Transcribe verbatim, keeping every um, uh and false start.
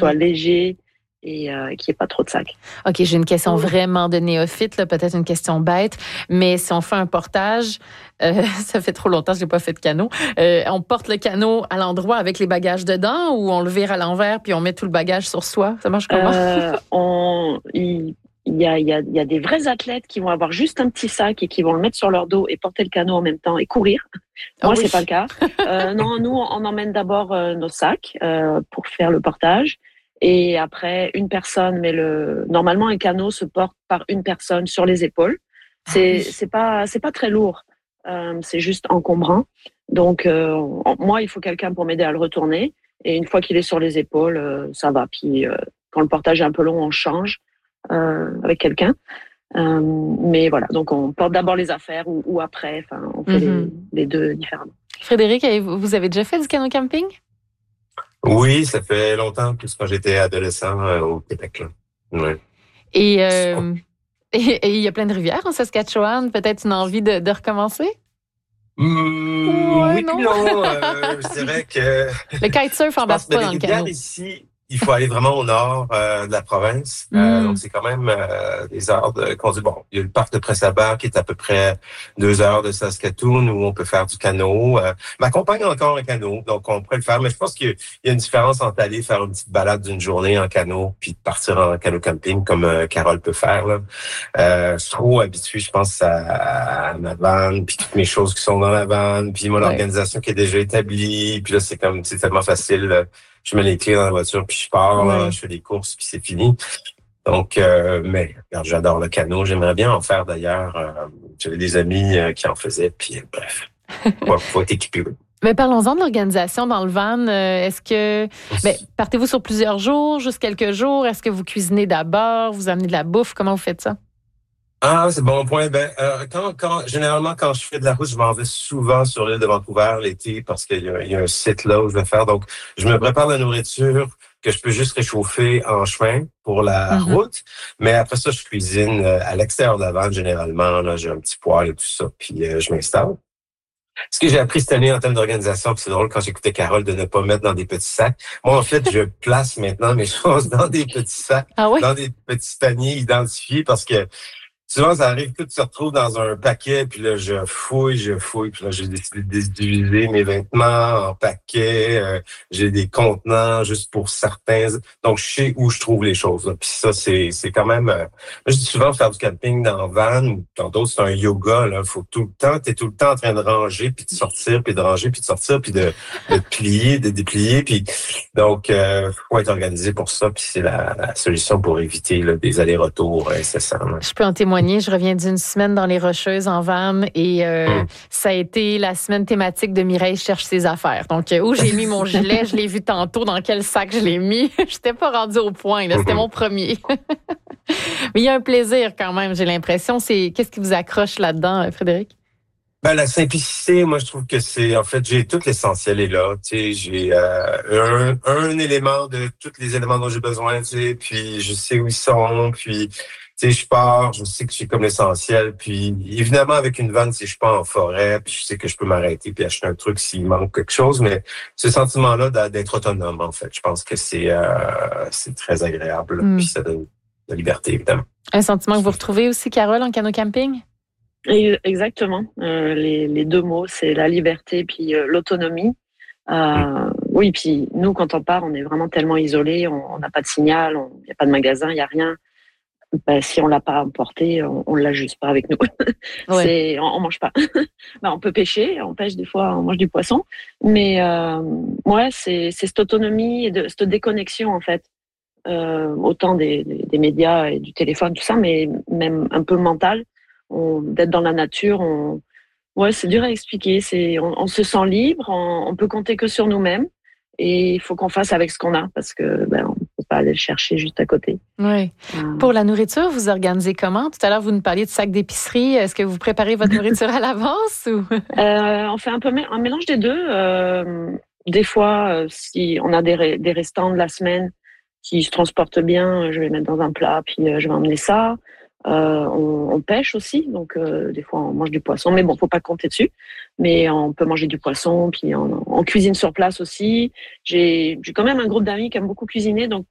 soit oui. léger et euh, qu'il n'y ait pas trop de sacs. OK, j'ai une question vraiment de néophyte, là, peut-être une question bête, mais si on fait un portage, euh, ça fait trop longtemps que je n'ai pas fait de canot, euh, on porte le canot à l'endroit avec les bagages dedans ou on le vire à l'envers puis on met tout le bagage sur soi? Ça marche comment? Euh, on, il, il, y a, il, y a, il y a des vrais athlètes qui vont avoir juste un petit sac et qui vont le mettre sur leur dos et porter le canot en même temps et courir. Moi, oh oui. c'est pas le cas. Euh, non, nous, on emmène d'abord euh, nos sacs euh, pour faire le portage. Et après, une personne, mais le normalement un canot se porte par une personne sur les épaules. C'est ah oui. c'est pas c'est pas très lourd, euh, c'est juste encombrant. Donc euh, moi, il faut quelqu'un pour m'aider à le retourner. Et une fois qu'il est sur les épaules, euh, ça va. Puis euh, quand le portage est un peu long, on change euh, avec quelqu'un. Euh, mais voilà, donc on porte d'abord les affaires ou, ou après. Enfin, on fait mm-hmm. les, les deux différemment. Frédéric, vous avez déjà fait du canot camping? Oui, ça fait longtemps, plus quand j'étais adolescent euh, au Québec. Là. Ouais. Et euh, et il y a plein de rivières en Saskatchewan. Peut-être une envie de, de recommencer? Mmh, ouais, oui, non, non euh, je dirais que... Le kitesurf embarque pas dans le canot. Ici, il faut aller vraiment au nord euh, de la province. Mm. Euh, donc, c'est quand même euh, des heures de conduite. Bon, il y a le parc de Pressaba qui est à peu près deux heures de Saskatoon où on peut faire du canot. Euh, ma compagne a encore un canot, donc on pourrait le faire. Mais je pense qu'il y a une différence entre aller faire une petite balade d'une journée en canot puis de partir en canot camping comme euh, Carole peut faire. Là. Euh, je suis trop habitué, je pense, à, à ma vanne puis toutes mes choses qui sont dans la vanne puis mon ouais. organisation qui est déjà établie. Puis là, c'est comme c'est tellement facile. Là. Je mets les clés dans la voiture, puis je pars, ouais. là, je fais des courses, puis c'est fini. Donc, euh, mais regarde, j'adore le canot. J'aimerais bien en faire d'ailleurs. Euh, j'avais des amis euh, qui en faisaient, puis euh, bref, faut, faut être équipé. Mais parlons-en de l'organisation dans le van. Est-ce que ben, partez-vous sur plusieurs jours, juste quelques jours? Est-ce que vous cuisinez d'abord? Vous amenez de la bouffe? Comment vous faites ça? Ah, c'est bon point. Ben, euh, quand, quand, généralement, quand je fais de la route, je m'en vais souvent sur l'île de Vancouver l'été parce qu'il y a, il y a un site là où je vais faire. Donc, je me prépare de la nourriture que je peux juste réchauffer en chemin pour la mm-hmm. route. Mais après ça, je cuisine à l'extérieur de la vanne, généralement. Là, j'ai un petit poêle et tout ça, puis euh, je m'installe. Ce que j'ai appris cette année en termes d'organisation, puis c'est drôle quand j'écoutais Carole de ne pas mettre dans des petits sacs. Moi, en fait, je place maintenant mes choses dans des petits sacs, ah oui? dans des petits paniers identifiés parce que souvent, ça arrive que tu te retrouves dans un paquet, puis là, je fouille, je fouille, puis là, j'ai décidé de diviser mes vêtements en paquets. Euh, j'ai des contenants juste pour certains. Donc, je sais où je trouve les choses. Là. Puis ça, c'est c'est quand même... Euh, moi, je dis souvent faire du camping dans le van, ou dans d'autres, c'est un yoga. Là. Faut tout le temps, t'es tout le temps en train de ranger, puis de sortir, puis de ranger, puis de sortir, puis de, de plier, de déplier. Puis donc, euh, faut être organisé pour ça, puis c'est la, la solution pour éviter là, des allers-retours incessants. Là. Je peux en témoigner. Je reviens d'une semaine dans les Rocheuses en van et euh, mmh. ça a été la semaine thématique de Mireille cherche ses affaires. Donc, euh, où j'ai mis mon gilet, je l'ai vu tantôt, dans quel sac je l'ai mis. Je n'étais pas rendue au point, là, c'était mon premier. Mais il y a un plaisir quand même, j'ai l'impression. C'est Qu'est-ce qui vous accroche là-dedans, Frédéric? Ben, la simplicité, moi, je trouve que c'est, en fait, j'ai tout l'essentiel est là, tu sais, j'ai euh, un, un élément de tous les éléments dont j'ai besoin, tu sais, puis je sais où ils sont, puis, tu sais, je pars, je sais que j'ai comme l'essentiel, puis évidemment, avec une vanne, si je pars en forêt, puis je sais que je peux m'arrêter puis acheter un truc s'il manque quelque chose, mais ce sentiment-là d'être autonome, en fait, je pense que c'est euh, c'est très agréable, mm. puis ça donne de la liberté, évidemment. Un sentiment que vous retrouvez aussi, Carole, en canot camping? Exactement. Euh, les, les deux mots, c'est la liberté puis euh, l'autonomie. Euh, mmh. Oui, puis nous, quand on part, on est vraiment tellement isolés, on n'a pas de signal, il n'y a pas de magasin, il n'y a rien. Ben, si on l'a pas emporté, on, on l'a juste pas avec nous. Ouais. C'est, on, on mange pas. Ben, on peut pêcher, on pêche des fois, on mange du poisson, mais euh, ouais, c'est, c'est cette autonomie et de, cette déconnexion en fait, euh, autant des, des, des médias et du téléphone, tout ça, mais même un peu mental. On, d'être dans la nature, on, ouais, c'est dur à expliquer. C'est, on, on se sent libre, on, on peut compter que sur nous-mêmes, et il faut qu'on fasse avec ce qu'on a parce que ben, on peut pas aller le chercher juste à côté. Oui. Euh... Pour la nourriture, vous organisez comment? Tout à l'heure, vous nous parliez de sacs d'épicerie. Est-ce que vous préparez votre nourriture à l'avance ou? euh, On fait un peu un mélange des deux. Euh, des fois, si on a des, des restants de la semaine qui se transportent bien, je vais les mettre dans un plat, puis je vais emmener ça. Euh, on, on pêche aussi, donc euh, des fois on mange du poisson, mais bon, faut pas compter dessus. Mais on peut manger du poisson, puis on, on cuisine sur place aussi. J'ai, j'ai quand même un groupe d'amis qui aiment beaucoup cuisiner, donc